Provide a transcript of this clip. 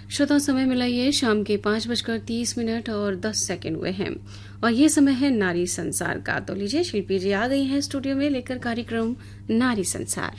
श्रोता समय मिला ये शाम के 5:30 और 10 सेकंड हुए हैं और ये समय है नारी संसार का। तो लीजिए शिल्पी जी आ गई हैं स्टूडियो में लेकर कार्यक्रम नारी संसार।